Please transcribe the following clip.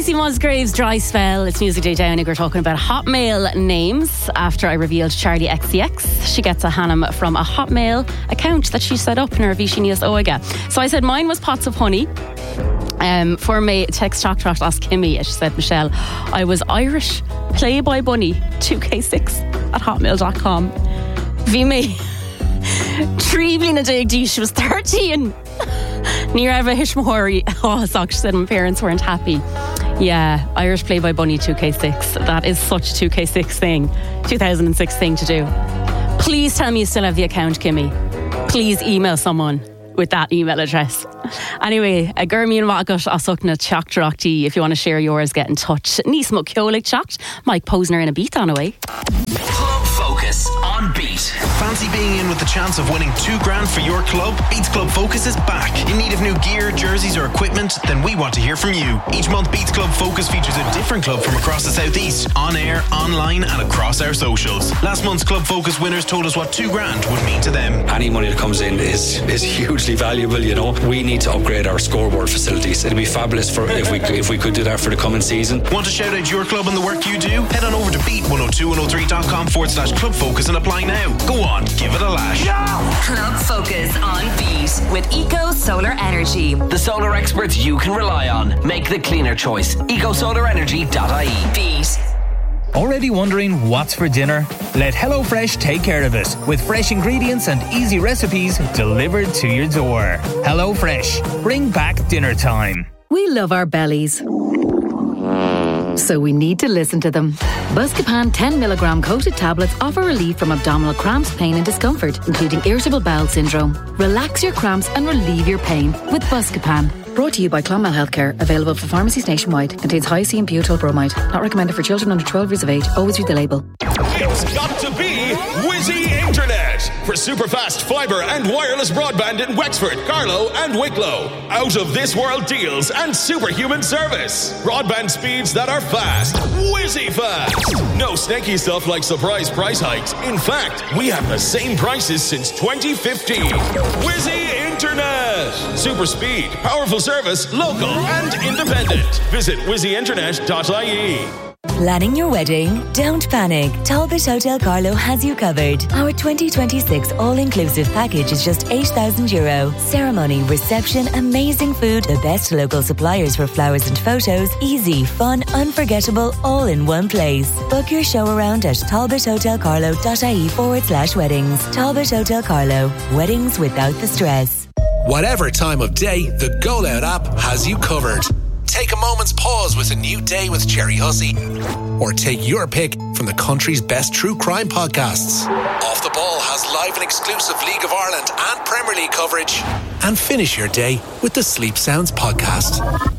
Casey Musgraves' Dry Spell. It's Music Day Downing. We're talking about Hotmail names after I revealed Charlie XCX. She gets a Hanam from a Hotmail account that she set up in her Vishinius Oega. So I said mine was Pots of Honey. For me, text talk ask Kimmy. She said, Michelle, I was Irish Playboy Bunny 2K6 at hotmail.com. Bhí me Trívlin a dig dí, she was 13. Near ever Hishmahori. Oh, she said my parents weren't happy. Yeah, Irish Playboy Bunny 2K6. That is such a 2K6 thing. 2006 thing to do. Please tell me you still have the account, Kimmy. Please email someone with that email address. Anyway, a Gurmi and Wagat Asukna Chaktrachti. If you want to share yours, get in touch. Nis Mukyolik Chacht. Mike Posner in a beat on away. Club Focus on Beat. Fancy being in with the chance of winning $2,000 for your club? Beats Club Focus is back. In need of new gear, jerseys or equipment? Then we want to hear from you. Each month Beats Club Focus features a different club from across the southeast, on air, online and across our socials. Last month's Club Focus winners told us what $2,000 would mean to them. Any money that comes in is hugely valuable, you know. We need to upgrade our scoreboard facilities. It'd be fabulous for if we could do that for the coming season. Want to shout out your club and the work you do? Head on over to beat102103.com/Club Focus and apply now. Go on, give it a lash. Club Focus on Beat with Eco Solar Energy. The solar experts you can rely on. Make the cleaner choice. EcoSolarEnergy.ie. Beat. Already wondering what's for dinner? Let HelloFresh take care of it with fresh ingredients and easy recipes delivered to your door. HelloFresh, bring back dinner time. We love our bellies, so we need to listen to them. Buscopan 10mg coated tablets offer relief from abdominal cramps, pain and discomfort, including irritable bowel syndrome. Relax your cramps and relieve your pain with Buscopan. Brought to you by Clonmel Healthcare. Available for pharmacies nationwide. Contains hyoscine butyl bromide. Not recommended for children under 12 years of age. Always read the label. It's got to be Whizzy Internet for super fast fibre and wireless broadband in Wexford, Carlow and Wicklow. Out of this world deals and superhuman service. Broadband speeds that are fast. Whizzy fast. No snaky stuff like surprise price hikes. In fact, we have the same prices since 2015. Whizzy Internet. Super speed, powerful service, local and independent. Visit whizzyinternet.ie. Planning your wedding? Don't panic. Talbot Hotel Carlow has you covered. Our 2026 all-inclusive package is just €8,000. Ceremony, reception, amazing food, the best local suppliers for flowers and photos, easy, fun, unforgettable, all in one place. Book your show around at talbothotelcarlow.ie/weddings. Talbot Hotel Carlow. Weddings without the stress. Whatever time of day, the Go Loud app has you covered. Take a moment's pause with a new day with Jerry Hussey. Or take your pick from the country's best true crime podcasts. Off the Ball has live and exclusive League of Ireland and Premier League coverage. And finish your day with the Sleep Sounds podcast.